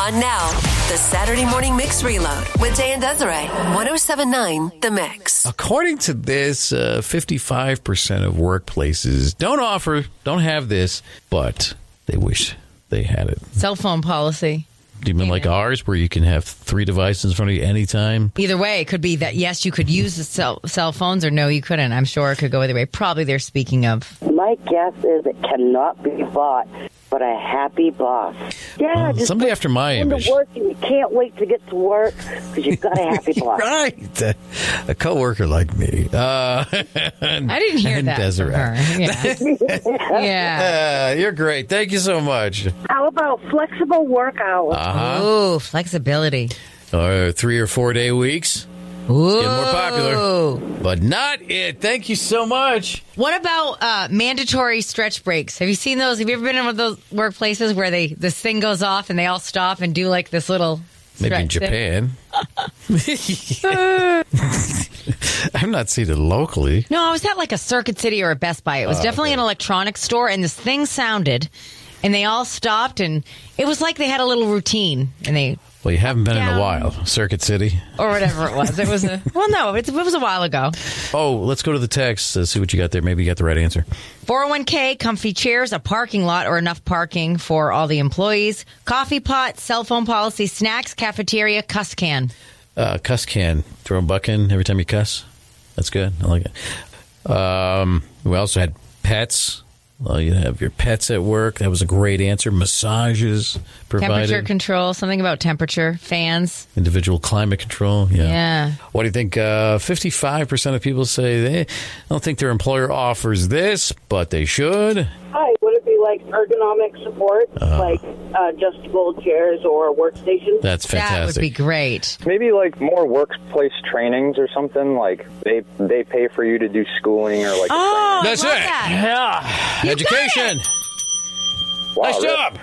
On now, the Saturday Morning Mix Reload with Jay and Desiree. 107.9 The Mix. According to this, 55% of workplaces don't have this, but they wish they had it. Cell phone policy. Do you mean like ours, where you can have 3 devices in front of you anytime? Either way, it could be that, yes, you could use the cell phones, or no, you couldn't. I'm sure it could go either way. Probably they're speaking of. My guess is it cannot be bought, but a happy boss. Yeah, just somebody after my image. To work and you can't wait to get to work because you've got a happy boss. Right. A coworker like me. I didn't hear that Desiree. from her. Yeah. Yeah. You're great. Thank you so much. How about flexible work hours? Ooh, flexibility. Or 3 or 4 day weeks. Ooh. It's getting more popular. But not it. Thank you so much. What about mandatory stretch breaks? Have you seen those? Have you ever been in one of those workplaces where this thing goes off and they all stop and do like this little maybe in Japan. I've not seen it locally. No, I was at like a Circuit City or a Best Buy. It was definitely an electronics store, and this thing sounded, and they all stopped, and it was like they had a little routine, and they... Well, you haven't been in a while. Circuit City. Or whatever it was. It was it was a while ago. Oh, let's go to the text to see what you got there. Maybe you got the right answer. 401k, comfy chairs, a parking lot or enough parking for all the employees, coffee pot, cell phone policy, snacks, cafeteria, cuss can. Cuss can. Throw a buck in every time you cuss. That's good. I like it. We also had pets. Well, you have your pets at work. That was a great answer. Massages provided. Temperature control. Something about temperature. Fans. Individual climate control. Yeah. What do you think? 55% of people say they don't think their employer offers this, but they should. Hi, would it be like ergonomic support, like adjustable chairs or workstations? That's fantastic. That would be great. Maybe like more workplace trainings or something. Like they pay for you to do schooling or like. Oh, that's it. That. Yeah, education. Wow, nice job.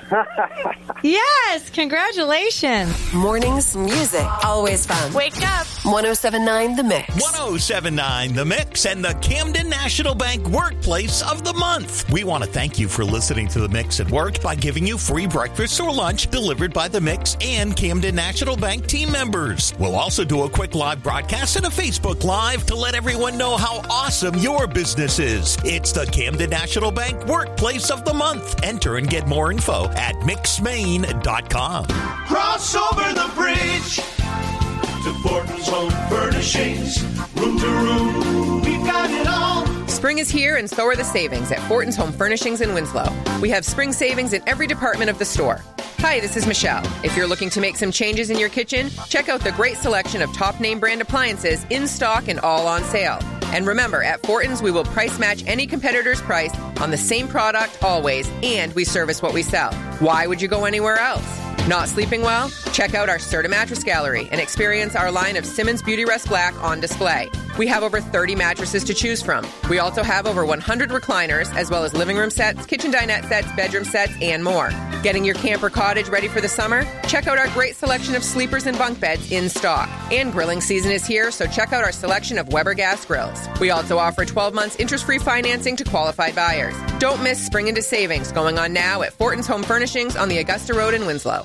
Yes, congratulations. Mornings, music, always fun. Wake up. 107.9 The Mix. 107.9 The Mix and the Camden National Bank Workplace of the Month. We want to thank you for listening to The Mix at work by giving you free breakfast or lunch delivered by The Mix and Camden National Bank team members. We'll also do a quick live broadcast and a Facebook Live to let everyone know how awesome your business is. It's the Camden National Bank Workplace of the Month. Enter and get more info at mixmaine.com. Cross over the bridge to Fortin's Home Furnishings. Room to room, we've got it all. Spring is here, and so are the savings at Fortin's Home Furnishings in Winslow. We have spring savings in every department of the store. Hi, this is Michelle. If you're looking to make some changes in your kitchen, check out the great selection of top name brand appliances in stock and all on sale. And remember, at Fortin's, we will price match any competitor's price on the same product always, and we service what we sell. Why would you go anywhere else? Not sleeping well? Check out our Serta Mattress Gallery and experience our line of Simmons Beauty Rest Black on display. We have over 30 mattresses to choose from. We also have over 100 recliners, as well as living room sets, kitchen dinette sets, bedroom sets, and more. Getting your camper cottage ready for the summer? Check out our great selection of sleepers and bunk beds in stock. And grilling season is here, so check out our selection of Weber gas grills. We also offer 12 months interest-free financing to qualified buyers. Don't miss spring into savings going on now at Fortin's Home Furnishings on the Augusta Road in Winslow.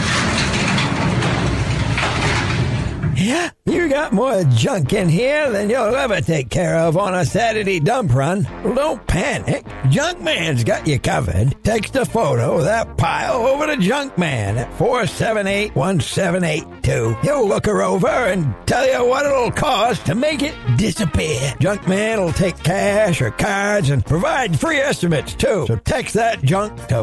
Yeah, you got more junk in here than you'll ever take care of on a Saturday dump run. Well, don't panic. Junkman's got you covered. Text a photo of that pile over to Junkman at 478-1782. He'll look her over and tell you what it'll cost to make it disappear. Junkman will take cash or cards and provide free estimates, too. So text that junk to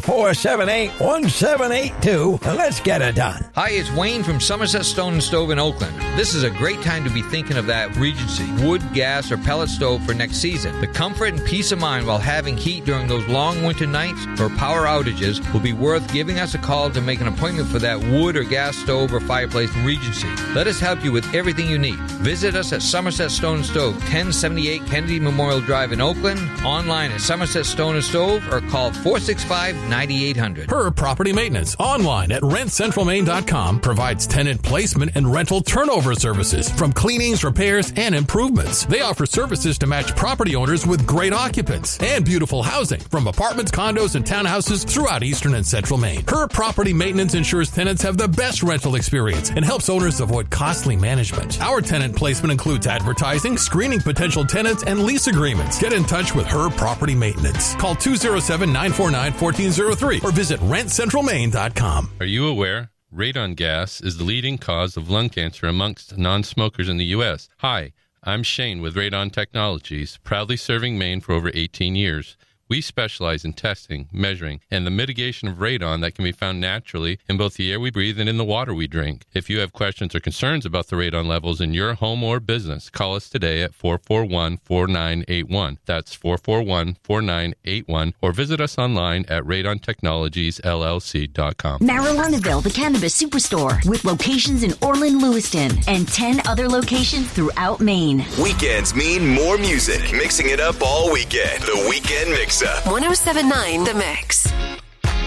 478-1782 and let's get it done. Hi, it's Wayne from Somerset Stone and Stove in Oakland. This is a great time to be thinking of that Regency wood, gas, or pellet stove for next season. The comfort and peace of mind while having heat during those long winter nights or power outages will be worth giving us a call to make an appointment for that wood or gas stove or fireplace from Regency. Let us help you with everything you need. Visit us at Somerset Stone and Stove, 1078 Kennedy Memorial Drive in Oakland, online at Somerset Stone and Stove, or call 465-9800. Her Property Maintenance, online at rentcentralmaine.com, provides tenant placement and rental turnover over services, from cleanings, repairs, and improvements. They offer services to match property owners with great occupants and beautiful housing, from apartments, condos, and townhouses throughout eastern and central Maine. Her Property Maintenance ensures tenants have the best rental experience and helps owners avoid costly management. Our tenant placement includes advertising, screening potential tenants, and lease agreements. Get in touch with Her Property Maintenance. Call 207-949-1403 or visit rentcentralmaine.com. Are you aware? Radon gas is the leading cause of lung cancer amongst non-smokers in the U.S. Hi, I'm Shane with Radon Technologies, proudly serving Maine for over 18 years. We specialize in testing, measuring, and the mitigation of radon that can be found naturally in both the air we breathe and in the water we drink. If you have questions or concerns about the radon levels in your home or business, call us today at 441-4981. That's 441-4981, or visit us online at radontechnologiesllc.com. Marijuanaville, the Cannabis Superstore, with locations in Orland, Lewiston, and 10 other locations throughout Maine. Weekends mean more music, mixing it up all weekend. The Weekend Mix-Up. 107.9 The Mix.